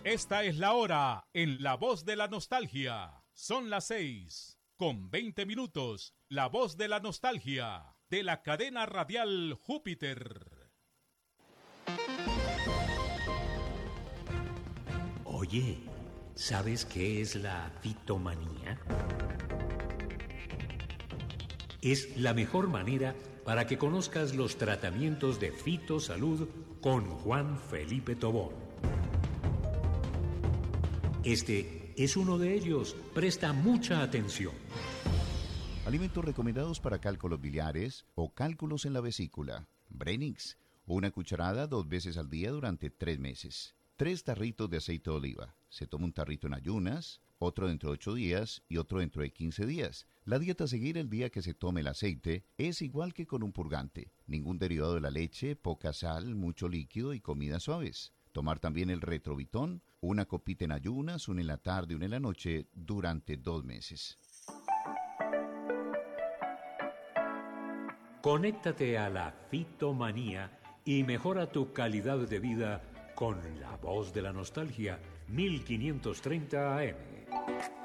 Esta es la hora en La Voz de la Nostalgia. Son las 6:20. La Voz de la Nostalgia, de la cadena radial Júpiter. Oye, ¿sabes qué es la fitomanía? Es la mejor manera para que conozcas los tratamientos de fitosalud con Juan Felipe Tobón. Este es uno de ellos. Presta mucha atención. Alimentos recomendados para cálculos biliares o cálculos en la vesícula. Brenix, una cucharada 2 veces al día durante 3 meses. 3 tarritos de aceite de oliva. Se toma un tarrito en ayunas, otro dentro de 8 días y otro dentro de 15 días. La dieta a seguir el día que se tome el aceite es igual que con un purgante. Ningún derivado de la leche, poca sal, mucho líquido y comidas suaves. Tomar también el retrovitón, una copita en ayunas, una en la tarde y una en la noche durante 2 meses. Conéctate a la fitomanía y mejora tu calidad de vida con La Voz de la Nostalgia, 1530 AM.